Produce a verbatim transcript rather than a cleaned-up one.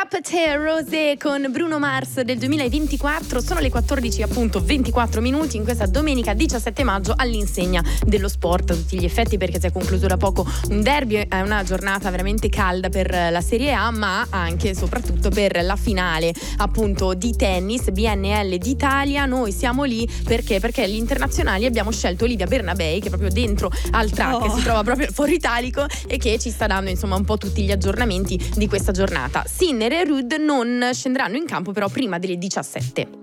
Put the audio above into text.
Papete Rosé con Bruno Mars del duemilaventiquattro. Sono le quattordici appunto ventiquattro minuti in questa domenica diciassette maggio, all'insegna dello sport a tutti gli effetti, perché si è concluso da poco un derby. È una giornata veramente calda per la Serie A, ma anche e soprattutto per la finale appunto di tennis B N L d'Italia. Noi siamo lì perché perché gli internazionali abbiamo scelto Olivia Bernabei, che è proprio dentro al track, oh. si trova proprio fuori italico e che ci sta dando insomma un po' tutti gli aggiornamenti di questa giornata. Sinner e Ruud non scenderanno in campo però prima delle diciassette.